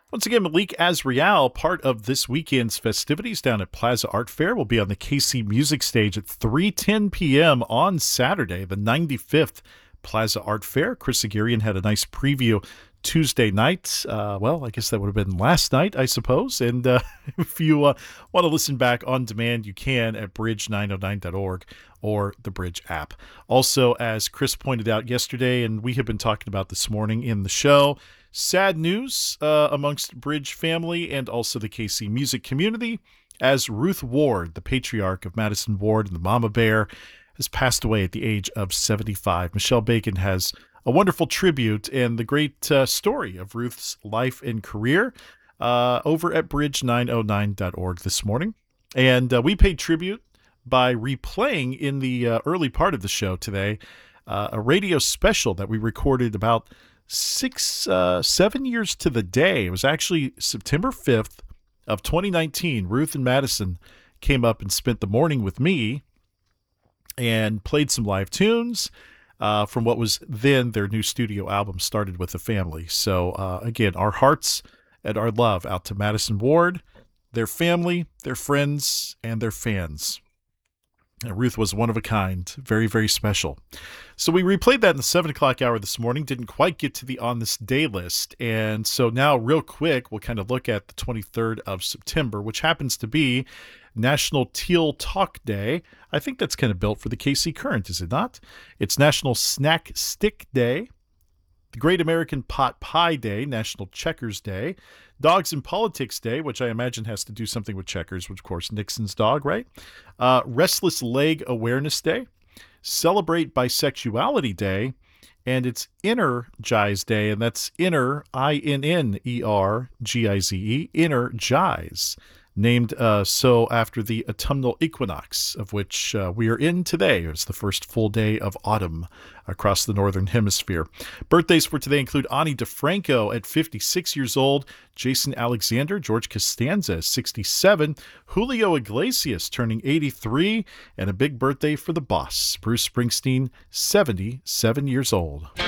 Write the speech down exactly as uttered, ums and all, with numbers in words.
Once again, Malik Azriel, part of this weekend's festivities down at Plaza Art Fair, will be on the K C Music Stage at three ten p.m. on Saturday, the ninety-fifth Plaza Art Fair. Chris Agirian had a nice preview Tuesday night. Uh, well, I guess that would have been last night, I suppose. And uh, if you uh, want to listen back on demand, you can at bridge nine oh nine dot org or the Bridge app. Also, as Chris pointed out yesterday, and we have been talking about this morning in the show, sad news uh, amongst Bridge family and also the K C music community, as Ruth Ward, the patriarch of Madison Ward and the Mama Bear, has passed away at the age of seventy-five. Michelle Bacon has a wonderful tribute and the great uh, story of Ruth's life and career uh, over at bridge nine oh nine dot org this morning. And uh, we paid tribute by replaying in the uh, early part of the show today uh, a radio special that we recorded about six, uh, seven years to the day. It was actually September fifth of twenty nineteen. Ruth and Madison came up and spent the morning with me and played some live tunes uh, from what was then their new studio album, Started with a Family. So uh, again, our hearts and our love out to Madison Ward, their family, their friends, and their fans. And Ruth was one of a kind, very, very special. So we replayed that in the seven o'clock hour this morning, didn't quite get to the On This Day list. And so now real quick, we'll kind of look at the twenty-third of September, which happens to be National Teal Talk Day. I think that's kind of built for the K C Current, is it not? It's National Snack Stick Day, the Great American Pot Pie Day, National Checkers Day, Dogs in Politics Day, which I imagine has to do something with checkers, which of course Nixon's dog, right? Uh, Restless Leg Awareness Day, Celebrate Bisexuality Day, and it's Innergize Day, and that's Inner, I N N E R G I Z E, Innergize, named uh, so after the autumnal equinox, of which uh, we are in today. It's the first full day of autumn across the northern hemisphere. Birthdays for today include Ani DeFranco at fifty-six years old, Jason Alexander, George Costanza, sixty-seven, Julio Iglesias turning eighty-three, and a big birthday for the boss, Bruce Springsteen, seventy-seven years old.